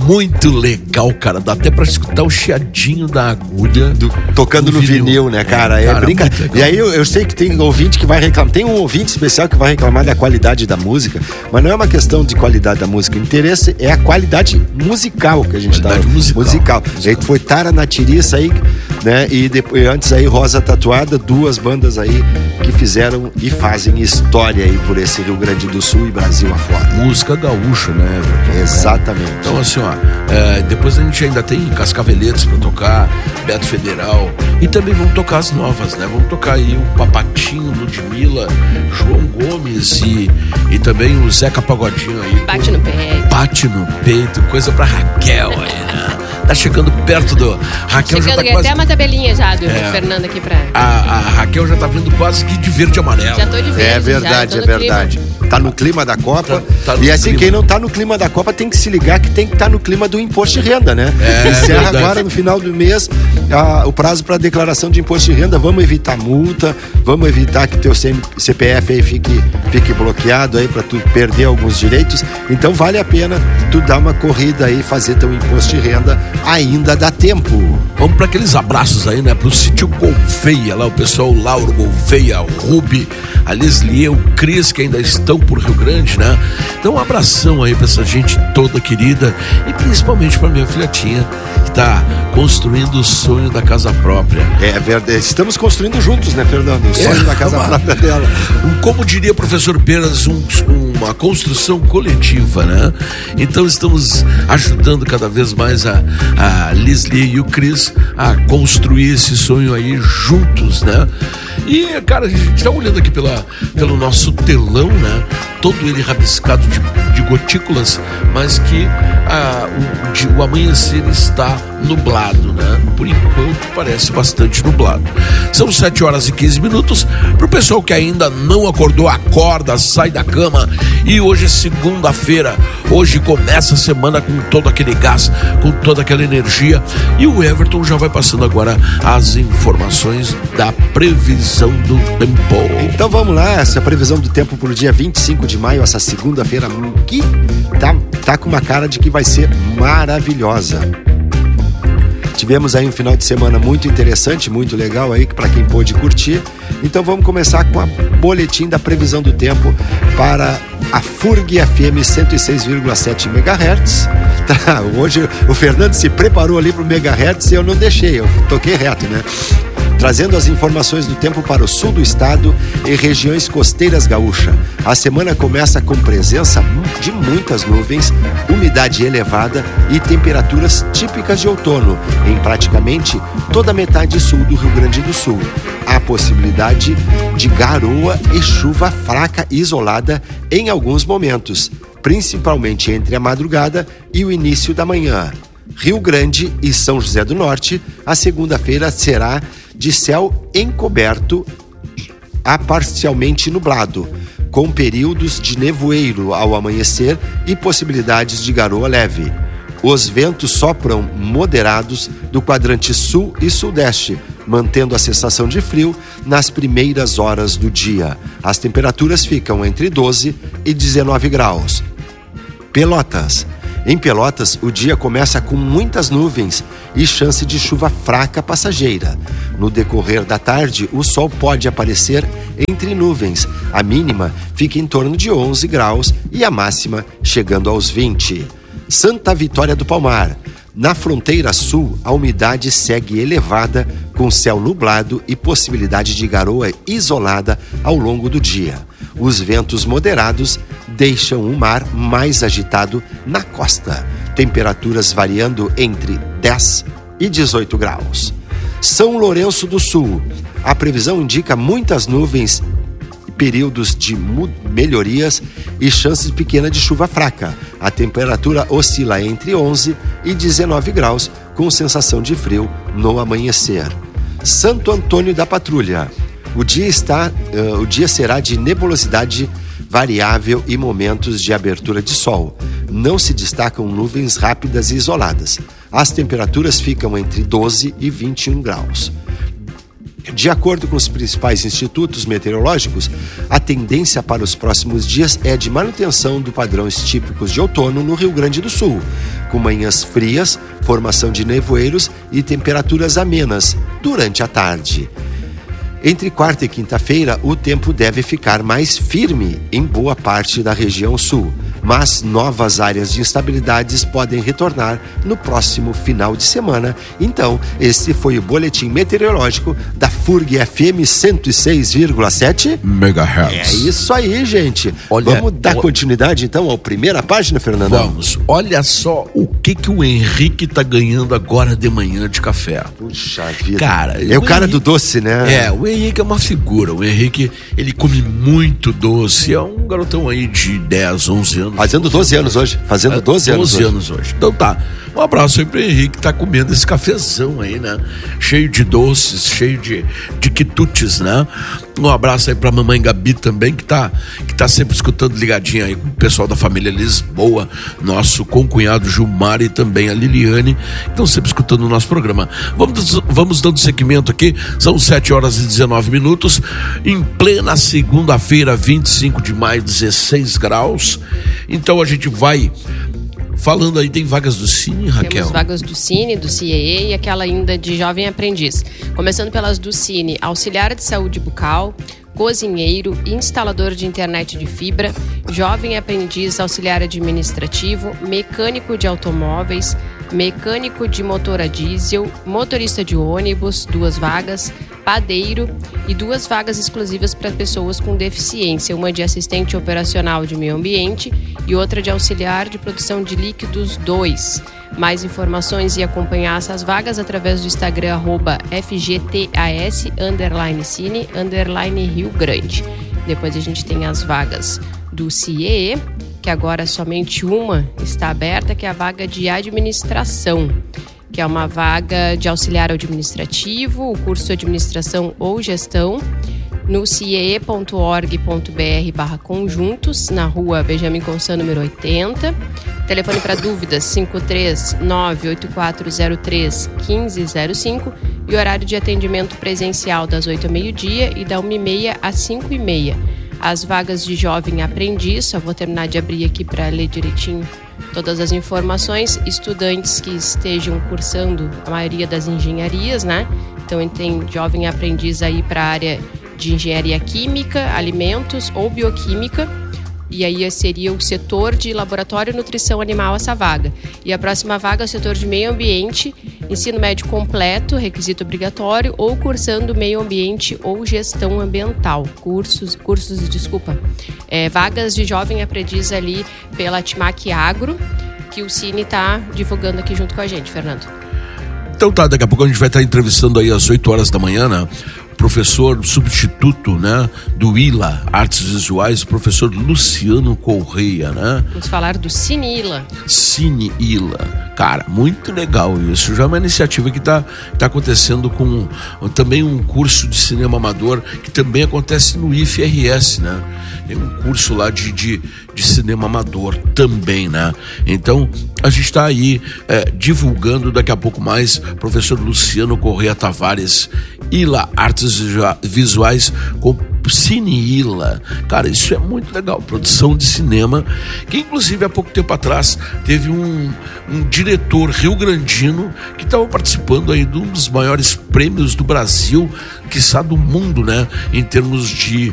muito legal, cara. Dá até pra escutar o chiadinho da agulha tocando no vinil, né, cara? É brincadeira. E aí eu sei que tem ouvinte que vai reclamar. Tem um ouvinte especial que vai reclamar da qualidade da música, mas não é uma questão de qualidade da música. O interesse é a qualidade musical que a gente tá. Musical. Aí foi Tara na Tiriça aí, né? E depois, antes aí, Rosa Tatuada, duas bandas aí que fizeram e fazem história aí por esse Rio Grande do Sul e Brasil afora. Música gaúcha, né? Exatamente. Então, assim, ó, depois a gente ainda tem Cascaveletes pra tocar, Beto Federal, e também vamos tocar as novas, né? Vamos tocar aí o Papatinho, Ludmilla, João Gomes e também o Zeca Pagodinho aí. Bate no peito. Bate no peito, coisa pra Raquel aí, né? Tá chegando perto do... Raquel chegando, já tá quase... até uma tabelinha já do Fernando aqui pra... A Raquel já tá vindo quase que de verde e amarelo. Já tô de verde. É verdade, é verdade. Tá no clima da Copa. E assim, quem não tá no clima da Copa tem que se ligar que tem que estar no clima do imposto de renda, né? Encerra verdade. Agora no final do mês o prazo para declaração de imposto de renda. Vamos evitar multa, vamos evitar que teu CPF aí fique bloqueado aí para tu perder alguns direitos. Então vale a pena tu dar uma corrida aí, fazer teu imposto de renda, ainda dá tempo. Vamos para aqueles abraços aí, né? Pro Sítio Gouveia, lá o pessoal, o Lauro Gouveia, o Rubi, a Leslie, o Cris, que ainda estão por Rio Grande, né? Então um abração aí pra essa gente toda querida e principalmente pra minha filhotinha que tá construindo o sonho da casa própria. É verdade, estamos construindo juntos, né, Fernando? O sonho da casa própria dela. Como diria o professor Peras, uma construção coletiva, né? Então estamos ajudando cada vez mais a Leslie e o Cris a construir esse sonho aí juntos, né? E, cara, a gente tá olhando aqui pelo nosso telão, né? Todo ele rabiscado de gotículas, mas que o amanhecer está nublado, né? Por enquanto parece bastante nublado. São 7h15. Pro pessoal que ainda não acordou, acorda, sai da cama. E hoje é segunda-feira. Hoje começa a semana com todo aquele gás, com toda aquela energia. E o Everton já vai passando agora as informações da previsão do tempo. Então vamos lá, essa previsão do tempo para o dia 25 de maio, essa segunda-feira, que tá com uma cara de que vai ser maravilhosa. Tivemos aí um final de semana muito interessante, muito legal aí para quem pôde curtir. Então vamos começar com a boletim da previsão do tempo para a FURG FM 106,7 MHz. Tá, hoje o Fernando se preparou ali pro megahertz e eu não deixei, eu toquei reto, né? Trazendo as informações do tempo para o sul do estado e regiões costeiras gaúcha. A semana começa com presença de muitas nuvens, umidade elevada e temperaturas típicas de outono em praticamente toda a metade sul do Rio Grande do Sul. Há possibilidade de garoa e chuva fraca e isolada em alguns momentos, principalmente entre a madrugada e o início da manhã. Rio Grande e São José do Norte, a segunda-feira será de céu encoberto a parcialmente nublado, com períodos de nevoeiro ao amanhecer e possibilidades de garoa leve. Os ventos sopram moderados do quadrante sul e sudeste, mantendo a sensação de frio nas primeiras horas do dia. As temperaturas ficam entre 12 e 19 graus. Pelotas. Em Pelotas, o dia começa com muitas nuvens e chance de chuva fraca passageira. No decorrer da tarde, o sol pode aparecer entre nuvens. A mínima fica em torno de 11 graus e a máxima chegando aos 20. Santa Vitória do Palmar. Na fronteira sul, a umidade segue elevada, com céu nublado e possibilidade de garoa isolada ao longo do dia. Os ventos moderados deixam o mar mais agitado na costa. Temperaturas variando entre 10 e 18 graus. São Lourenço do Sul. A previsão indica muitas nuvens, períodos de melhorias e chances pequenas de chuva fraca. A temperatura oscila entre 11 e 19 graus, com sensação de frio no amanhecer. Santo Antônio da Patrulha. O dia será de nebulosidade variável e momentos de abertura de sol. Não se destacam nuvens rápidas e isoladas. As temperaturas ficam entre 12 e 21 graus. De acordo com os principais institutos meteorológicos, a tendência para os próximos dias é de manutenção do padrões típicos de outono no Rio Grande do Sul, com manhãs frias, formação de nevoeiros e temperaturas amenas durante a tarde. Entre quarta e quinta-feira, o tempo deve ficar mais firme em boa parte da região sul, mas novas áreas de instabilidades podem retornar no próximo final de semana. Então, esse foi o boletim meteorológico da FURG FM 106,7 MHz. É isso aí, gente. Vamos dar continuidade, então, à primeira página, Fernando? Vamos. Olha só o que o Henrique tá ganhando agora de manhã de café. Puxa vida. Cara, é o cara do doce, né? O Henrique é uma figura. O Henrique, ele come muito doce. É um garotão aí de 10, 11 anos. Fazendo 12 anos hoje. Fazendo 12 anos hoje. Então tá. Um abraço aí pro Henrique que tá comendo esse cafezão aí, né? Cheio de doces, cheio de quitutes, né? Um abraço aí pra mamãe Gabi também, que tá sempre escutando ligadinha aí com o pessoal da família Lisboa, nosso concunhado Gilmar e também a Liliane, que estão sempre escutando o nosso programa. Vamos dando seguimento aqui, são 7 horas e 19 minutos, em plena segunda-feira, 25 de maio, 16 graus. Então a gente vai falando aí, tem vagas do Cine, Raquel? Temos vagas do Cine, do CIEE e aquela ainda de jovem aprendiz. Começando pelas do Cine, auxiliar de saúde bucal, cozinheiro, instalador de internet de fibra, jovem aprendiz auxiliar administrativo, mecânico de automóveis, mecânico de motor a diesel, motorista de ônibus, 2 vagas, padeiro e 2 vagas exclusivas para pessoas com deficiência, uma de assistente operacional de meio ambiente e outra de auxiliar de produção de líquidos 2. Mais informações e acompanhar essas vagas através do Instagram @FGTAS_Cine_Rio Grande. Depois a gente tem as vagas do CIEE, que agora somente uma está aberta, que é a vaga de administração, que é uma vaga de auxiliar administrativo, o curso de administração ou gestão, no ciee.org.br/conjuntos, na rua Benjamin Constant, número 80. Telefone para dúvidas 53984031505 e horário de atendimento presencial das 8 ao meio-dia e da 1h30 às 5h30. As vagas de jovem aprendiz, só vou terminar de abrir aqui para ler direitinho todas as informações, estudantes que estejam cursando a maioria das engenharias, né? Então tem jovem aprendiz aí para a área de engenharia química, alimentos ou bioquímica, e aí seria o setor de laboratório e nutrição animal essa vaga. E a próxima vaga é o setor de meio ambiente, ensino médio completo, requisito obrigatório, ou cursando meio ambiente ou gestão ambiental. Vagas de jovem aprendiz ali pela Timac Agro, que o Cine está divulgando aqui junto com a gente, Fernando. Então tá, daqui a pouco a gente vai estar entrevistando aí às 8 horas da manhã, né? Professor substituto, né, do ILA, Artes Visuais, o professor Luciano Correia, né? Vamos falar do Cine ILA. Cine ILA. Cara, muito legal isso. Já é uma iniciativa que tá acontecendo com também um curso de cinema amador que também acontece no IFRS, né? Tem um curso lá de cinema amador também, né? Então, a gente está aí divulgando daqui a pouco mais, professor Luciano Correia Tavares, ILA, Artes Visuais, com Cine ILA. Cara, isso é muito legal, produção de cinema, que inclusive há pouco tempo atrás teve um diretor rio-grandino que estava participando aí de um dos maiores prêmios do Brasil, quiçá do mundo, né? Em termos de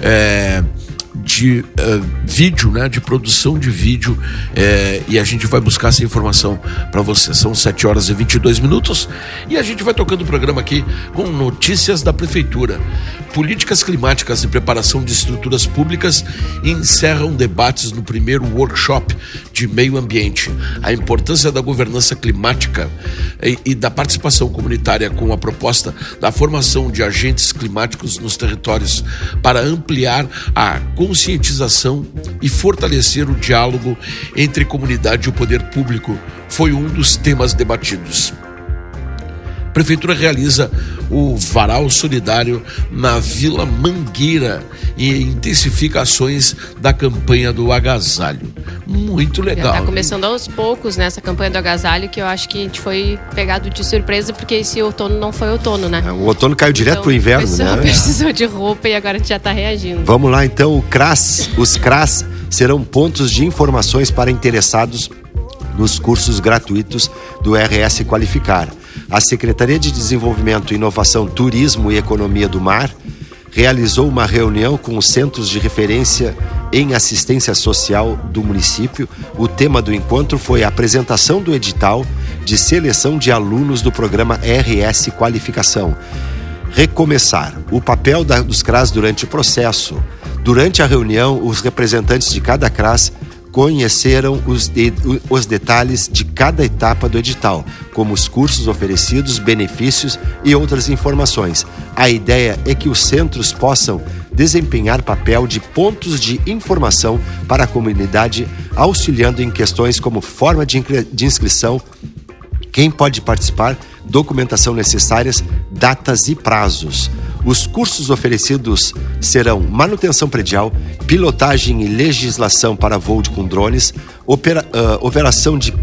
vídeo, né, de produção de vídeo, e a gente vai buscar essa informação para você. São 7 horas e 22 minutos e a gente vai tocando o programa aqui com notícias da Prefeitura. Políticas climáticas e preparação de estruturas públicas encerram debates no primeiro workshop de meio ambiente. A importância da governança climática e da participação comunitária com a proposta da formação de agentes climáticos nos territórios para ampliar a conscientização e fortalecer o diálogo entre comunidade e o poder público foi um dos temas debatidos. A Prefeitura realiza o Varal Solidário na Vila Mangueira e intensifica ações da campanha do agasalho. Muito legal. Já está começando aos poucos nessa campanha do agasalho, que eu acho que a gente foi pegado de surpresa, porque esse outono não foi outono, né? O outono caiu direto pro inverno, né? Precisou de roupa e agora a gente já está reagindo. Vamos lá então, os CRAS serão pontos de informações para interessados nos cursos gratuitos do RS Qualificar. A Secretaria de Desenvolvimento, Inovação, Turismo e Economia do Mar realizou uma reunião com os centros de referência em assistência social do município. O tema do encontro foi a apresentação do edital de seleção de alunos do programa RS Qualificação. Recomeçar o papel dos CRAS durante o processo. Durante a reunião, os representantes de cada CRAS conheceram os detalhes de cada etapa do edital, como os cursos oferecidos, benefícios e outras informações. A ideia é que os centros possam desempenhar papel de pontos de informação para a comunidade, auxiliando em questões como forma de inscrição, quem pode participar, documentação necessárias, datas e prazos. Os cursos oferecidos serão manutenção predial, pilotagem e legislação para voo com drones, operação de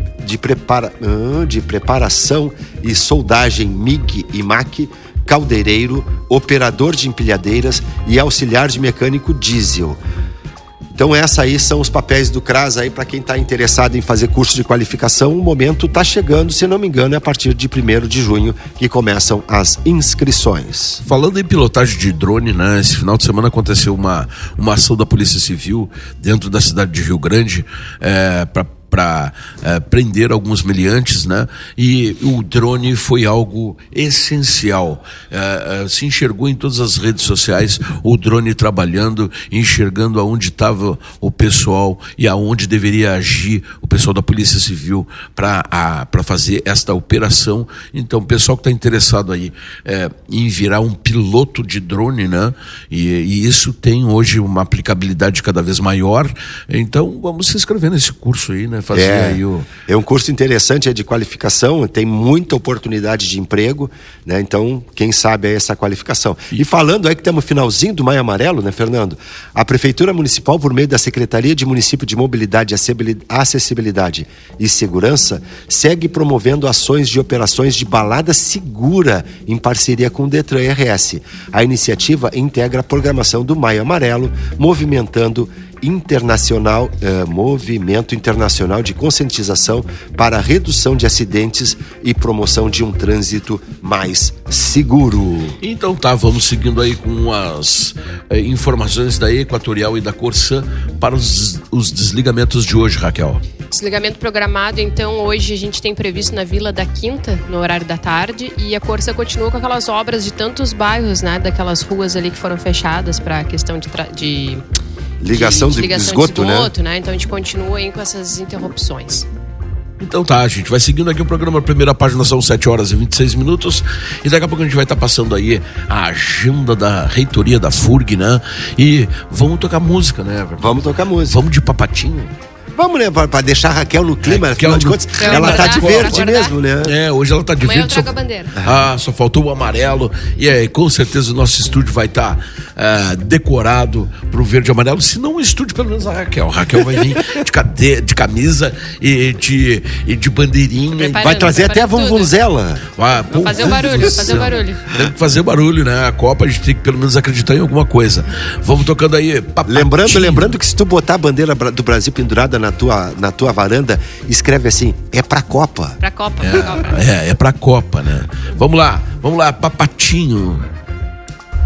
preparação e soldagem MIG e MAC, caldeireiro, operador de empilhadeiras e auxiliar de mecânico diesel. Então essa aí são os papéis do CRAS aí para quem está interessado em fazer curso de qualificação. O momento está chegando, se não me engano, é a partir de 1º de junho que começam as inscrições. Falando em pilotagem de drone, né? Esse final de semana aconteceu uma ação da Polícia Civil dentro da cidade de Rio Grande para prender alguns meliantes, né? E o drone foi algo essencial. Se enxergou em todas as redes sociais o drone trabalhando, enxergando aonde estava o pessoal e aonde deveria agir o pessoal da Polícia Civil para fazer esta operação. Então, o pessoal que está interessado aí em virar um piloto de drone, né? E isso tem hoje uma aplicabilidade cada vez maior. Então, vamos se inscrever nesse curso aí, né? É um curso interessante, é de qualificação, tem muita oportunidade de emprego, né? Então, quem sabe é essa qualificação. E falando aí que estamos no finalzinho do Maio Amarelo, né, Fernando? A Prefeitura Municipal, por meio da Secretaria de Município de Mobilidade, Acessibilidade e Segurança, segue promovendo ações de operações de balada segura em parceria com o Detran RS. A iniciativa integra a programação do Maio Amarelo, movimento internacional de conscientização para a redução de acidentes e promoção de um trânsito mais seguro. Então tá, vamos seguindo aí com as informações da Equatorial e da Corsã para os desligamentos de hoje, Raquel. Desligamento programado, então, hoje a gente tem previsto na Vila da Quinta, no horário da tarde, e a Corsã continua com aquelas obras de tantos bairros, né, daquelas ruas ali que foram fechadas para a questão de ligação de esgoto, né? Então a gente continua aí com essas interrupções. Então tá, a gente vai seguindo aqui o programa. A primeira página são 7h26 e daqui a pouco a gente vai estar passando aí a agenda da reitoria da FURG, né? E vamos tocar música, né? Vamos tocar música. Vamos de Papatinho. Vamos, né, pra deixar a Raquel no clima, afinal de contas, ela tá de verde mesmo, né? Hoje ela tá de amanhã verde. Eu trago a bandeira. Só faltou o amarelo. E aí, com certeza o nosso estúdio vai estar decorado pro verde e amarelo. Se não o estúdio, pelo menos a Raquel. A Raquel vai vir de camisa e de bandeirinha. Vai trazer até a vuvuzela. Vou fazer o barulho, Tem que fazer barulho, né? A Copa a gente tem que pelo menos acreditar em alguma coisa. Vamos tocando aí. Lembrando que se tu botar a bandeira do Brasil pendurada na tua varanda, escreve assim, é pra Copa. Pra Copa. É pra Copa, né? Vamos lá, Papatinho.